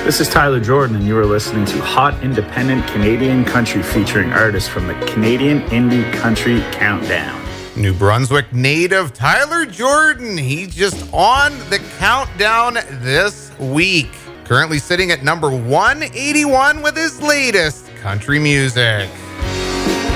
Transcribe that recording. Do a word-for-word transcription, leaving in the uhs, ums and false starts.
This is Tyler Jordan, and you are listening to Hot Independent Canadian Country featuring artists from the Canadian Indie Country Countdown. New Brunswick native Tyler Jordan, he's just on the countdown this week. Currently sitting at number one eighty-one with his latest country music.